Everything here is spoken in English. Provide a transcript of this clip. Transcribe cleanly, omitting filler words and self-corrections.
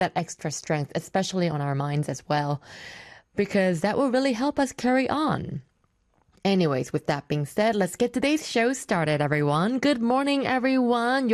that extra strength, especially on our minds as well, because that will really help us carry on. Anyways, with that being said, let's get today's show started, everyone. Good morning, everyone.